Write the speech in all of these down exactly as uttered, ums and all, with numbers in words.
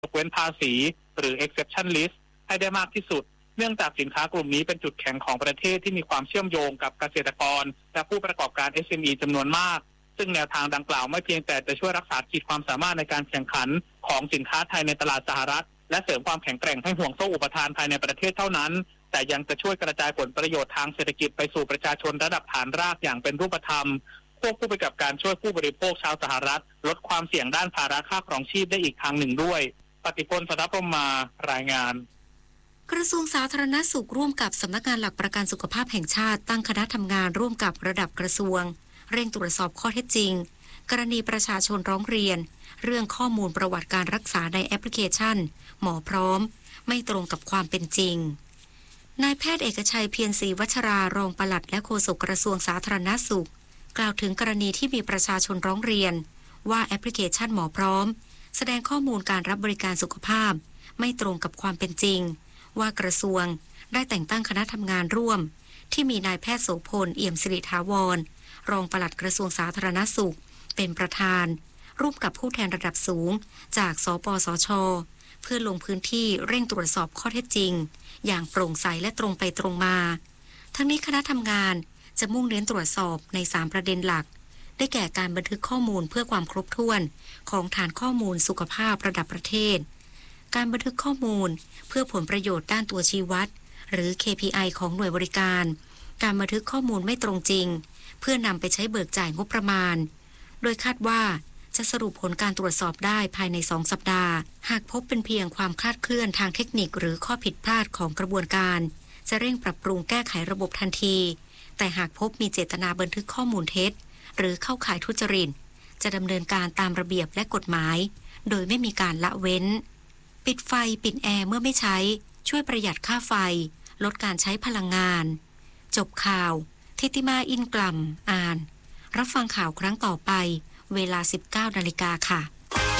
ยกเว้นภาษีหรือ exception list ให้ได้มากที่สุดเนื่องจากสินค้ากลุ่มนี้เป็นจุดแข็งของประเทศที่มีความเชื่อมโยงกับเกษตรกรและผู้ประกอบการ เอส เอ็ม อี จำนวนมากซึ่งแนวทางดังกล่าวไม่เพียงแต่จะช่วยรักษาขีดความสามารถในการแข่งขันของสินค้าไทยในตลาดสหรัฐและเสริมความแข็งแกร่งให้ห่วงโซ่อุปทานภายในประเทศเท่านั้นแต่ยังจะช่วยกระจายผลประโยชน์ทางเศรษฐกิจไปสู่ประชาชนระดับฐานรากอย่างเป็นรูปธรรมควบคู่ไปกับการช่วยผู้บริโภคชาวสหรัฐลดความเสี่ยงด้านภาระค่าครองชีพได้อีกทางหนึ่งด้วยปฏิพล สัทธพรหมมารายงานกระทรวงสาธารณสุขร่วมกับสำนักงานหลักประกันสุขภาพแห่งชาติตั้งคณะทำงานร่วมกับระดับกระทรวงเร่งตรวจสอบข้อเท็จจริงกรณีประชาชนร้องเรียนเรื่องข้อมูลประวัติการรักษาในแอปพลิเคชันหมอพร้อมไม่ตรงกับความเป็นจริงนายแพทย์เอกชัยเพียรศรีวัชรารองปลัดและโฆษกกระทรวงสาธารณสุขกล่าวถึงกรณีที่มีประชาชนร้องเรียนว่าแอปพลิเคชันหมอพร้อมแสดงข้อมูลการรับบริการสุขภาพไม่ตรงกับความเป็นจริงว่ากระทรวงได้แต่งตั้งคณะทำงานร่วมที่มีนายแพทย์โสพลเอี่ยมสิริถาวรรองปลัดกระทรวงสาธารณสุขเป็นประธานร่วมกับผู้แทนระดับสูงจากสปสช.เพื่อลงพื้นที่เร่งตรวจสอบข้อเท็จจริงอย่างโปร่งใสและตรงไปตรงมาทั้งนี้คณะทำงานจะมุ่งเน้นตรวจสอบในสามประเด็นหลักได้แก่การบันทึกข้อมูลเพื่อความครบถ้วนของฐานข้อมูลสุขภาพระดับประเทศการบันทึกข้อมูลเพื่อผลประโยชน์ด้านตัวชี้วัดหรือ เค พี ไอ ของหน่วยบริการการบันทึกข้อมูลไม่ตรงจริงเพื่อนำไปใช้เบิกจ่ายงบประมาณโดยคาดว่าจะสรุปผลการตรวจสอบได้ภายในสองสัปดาห์หากพบเป็นเพียงความคลาดเคลื่อนทางเทคนิคหรือข้อผิดพลาดของกระบวนการจะเร่งปรับปรุงแก้ไขระบบทันทีแต่หากพบมีเจตนาบันทึกข้อมูลเท็จหรือเข้าข่ายทุจริตจะดำเนินการตามระเบียบและกฎหมายโดยไม่มีการละเว้นปิดไฟปิดแอร์เมื่อไม่ใช้ช่วยประหยัดค่าไฟลดการใช้พลังงานจบข่าวทิติมาอินกล่ำอ่านรับฟังข่าวครั้งต่อไปเวลา สิบเก้านาฬิกา นค่ะ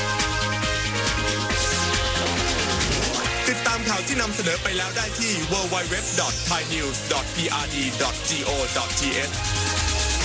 ติดตามข่าวที่นำเสนอไปแล้วได้ที่ ดับเบิลยู ดับเบิลยู ดับเบิลยู ดอท ไทยนิวส์ ดอท พี อาร์ ดี ดอท จี โอ ดอท ที เอช